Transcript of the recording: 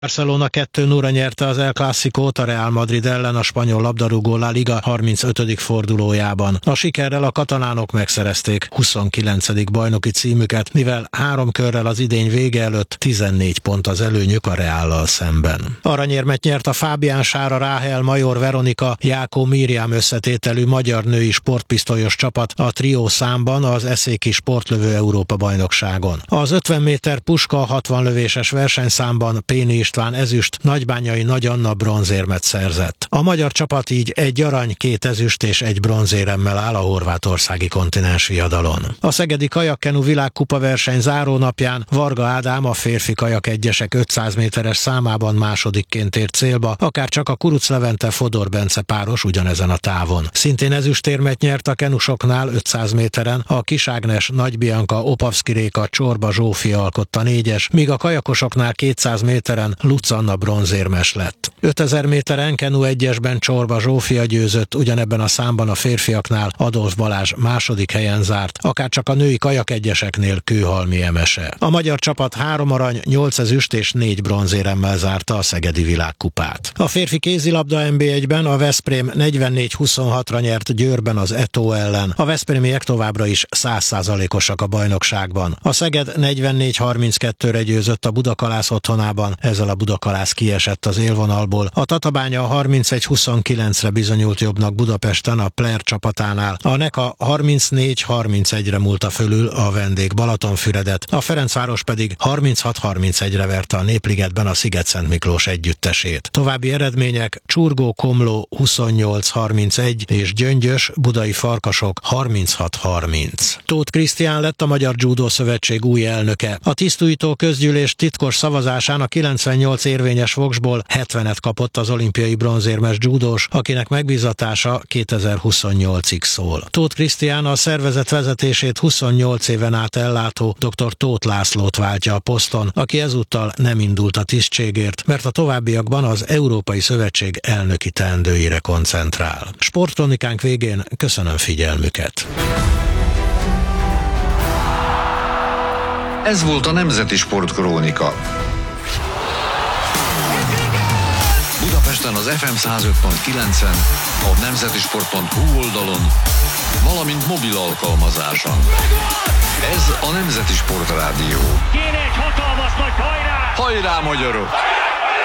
Barcelona 2-0-ra nyerte az El Clásicót a Real Madrid ellen a spanyol labdarúgó La Liga 35. fordulójában. A sikerrel a katalánok megszerezték 29. bajnoki címüket, mivel 3 körrel az idény vége előtt 14 pont az előnyük a Reállal szemben. Aranyérmet nyert a Fábián Sára Ráhel Major Veronika Jákó Míriám összetételű magyar női sportpisztolyos csapat a trió számban az eszéki sportlövő Európa-bajnokságon. Az 50 méter puska 60 lövéses versenyszámban Péni István ezüst, Nagybányai Nagy Anna bronzérmet szerzett. A magyar csapat így 1 arany, 2 ezüst és 1 bronzéremmel áll a horvátországi kontinens viadalon. A szegedi kajakkenu világkupa verseny zárónapján Varga Ádám a férfi kajak egyesek 500 méteres számában másodikként ért célba, akárcsak a Kuruc Levente Fodor Bence páros ugyanezen a távon. Szintén ezüstérmet nyert a kenusoknál 500 méteren a Kiságnes Nagy Bianca Opavszki Réka Csorba Zsófia alkotta 4-es, míg a kajakosoknál 200 méteren Lutz Anna bronzérmes lett. 5000 méteren kenu 1-esben Csorba Zsófia győzött, ugyanebben a számban a férfiaknál Adolf Balázs második helyen zárt, akárcsak a női kajak egyeseknél Kőhalmi Emese. A magyar csapat 3 arany, 8 ezüst és 4 bronzéremmel zárta a szegedi világkupát. A férfi kézilabda NB1-ben a Veszprém 44-26-ra nyert Győrben az Eto ellen. A veszprémiek továbbra is 100%-osak a bajnokságban. A Szeged 44-32-re győzött a Budakalász otthonában, ezzel a Budakalász kiesett az élvonalból. A Tatabánya 31-29-re bizonyult jobbnak Budapesten a Player csapatánál. A Neka 34-31-re múlta fölül a vendég Balatonfüredet, a Ferencváros pedig 36-31-re verte a Népligetben a Sziget-Szent Miklós együttesét. További eredmények: Csurgó Komló 28-31 és Gyöngyös Budai Farkasok 36-30. Tóth Krisztián lett a Magyar Judo Szövetség új elnöke. A tisztújtó közgyűlés titkos szavazásán a 98 érvényes voksból 70-et kapott az olimpiai bronzérmes judós, akinek megbízatása 2028-ig szól. Tóth Krisztián a szervezet vezetését 28 éven át ellátó dr. Tóth Lászlót váltja a poszton, aki ezúttal nem indult a tisztségért, mert a továbbiakban az Európai Szövetség elnöki teendőire koncentrál. Sportkronikánk végén köszönöm figyelmüket. Ez volt a Nemzeti Sportkrónika. Budapesten az FM 105.9-en, a nemzetisport.hu oldalon, valamint mobil alkalmazáson. Ez a Nemzeti Sportrádió. Kéne egy hatalmas nagy hajrá! Hajrá, magyarok!